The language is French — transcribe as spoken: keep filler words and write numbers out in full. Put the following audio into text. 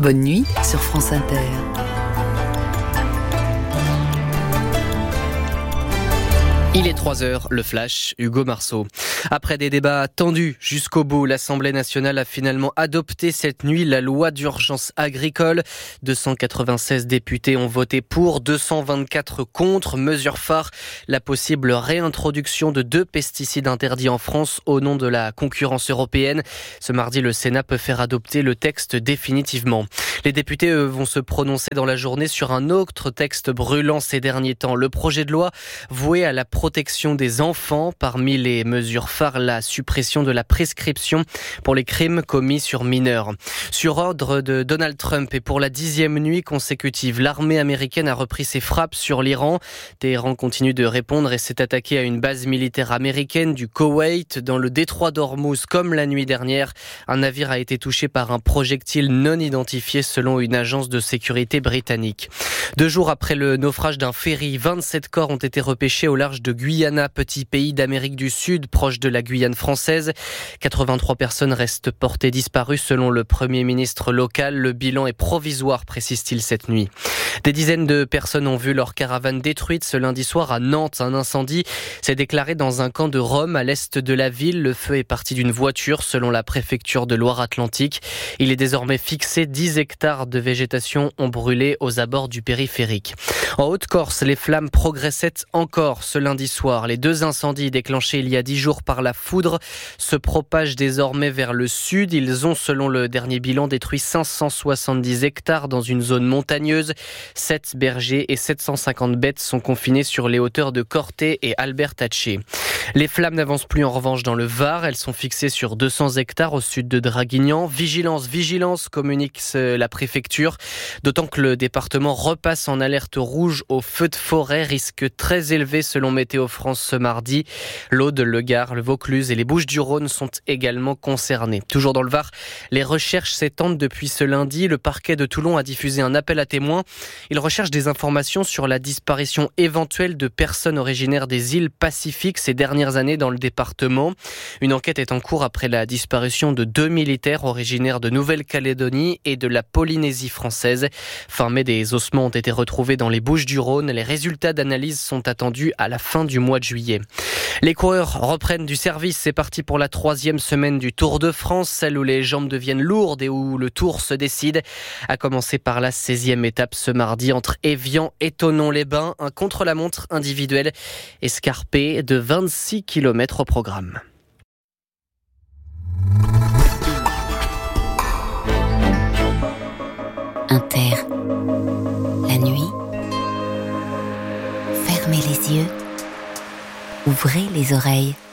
Bonne nuit sur France Inter. Il est trois heures, le flash, Hugo Marceau. Après des débats tendus jusqu'au bout, l'Assemblée nationale a finalement adopté cette nuit la loi d'urgence agricole. deux cent quatre-vingt-seize députés ont voté pour, deux cent vingt-quatre contre. Mesure phare, la possible réintroduction de deux pesticides interdits en France au nom de la concurrence européenne. Ce mardi, le Sénat peut faire adopter le texte définitivement. Les députés, eux, vont se prononcer dans la journée sur un autre texte brûlant ces derniers temps. Le projet de loi voué à la protection des enfants. Parmi les mesures phares, la suppression de la prescription pour les crimes commis sur mineurs. Sur ordre de Donald Trump et pour la dixième nuit consécutive, l'armée américaine a repris ses frappes sur l'Iran. Téhéran continue de répondre et s'est attaqué à une base militaire américaine du Koweït. Dans le détroit d'Ormuz, comme la nuit dernière, un navire a été touché par un projectile non identifié selon une agence de sécurité britannique. Deux jours après le naufrage d'un ferry, vingt-sept corps ont été repêchés au large de Guyana, petit pays d'Amérique du Sud, proche de la Guyane française. quatre-vingt-trois personnes restent portées disparues selon le Premier ministre local. Le bilan est provisoire, précise-t-il cette nuit. Des dizaines de personnes ont vu leur caravane détruite ce lundi soir à Nantes. Un incendie s'est déclaré dans un camp de Rome à l'est de la ville. Le feu est parti d'une voiture selon la préfecture de Loire-Atlantique. Il est désormais fixé. dix hectares de végétation ont brûlé aux abords du périphérique. En Haute-Corse, les flammes progressaient encore ce lundi soir. Les deux incendies déclenchés il y a dix jours par la foudre se propagent désormais vers le sud. Ils ont, selon le dernier bilan, détruit cinq cent soixante-dix hectares dans une zone montagneuse. sept bergers et sept cent cinquante bêtes sont confinés sur les hauteurs de Corté et Albertacé. Les flammes n'avancent plus en revanche dans le Var. Elles sont fixées sur deux cents hectares au sud de Draguignan. Vigilance, vigilance, communique la préfecture. D'autant que le département repasse en alerte rouge au feu de forêt. Risque très élevé selon Météo France ce mardi. L'Aude, le Gard, le Vaucluse et les Bouches-du-Rhône sont également concernés. Toujours dans le Var, les recherches s'étendent depuis ce lundi. Le parquet de Toulon a diffusé un appel à témoins. Il recherche des informations sur la disparition éventuelle de personnes originaires des îles Pacifiques ces dernières années dans le département. Une enquête est en cours après la disparition de deux militaires originaires de Nouvelle-Calédonie et de la Polynésie française. Fin mai, des ossements ont été retrouvés dans les Bouches-du-Rhône. Les résultats d'analyse sont attendus à la fin du mois de juillet. Les coureurs reprennent du service. C'est parti pour la troisième semaine du Tour de France, celle où les jambes deviennent lourdes et où le Tour se décide. À commencer par la seizième étape ce mardi entre Évian et Thonon-les-Bains. Un contre-la-montre individuel escarpé de vingt-six kilomètres au programme. Inter, la nuit, fermez les yeux, ouvrez les oreilles.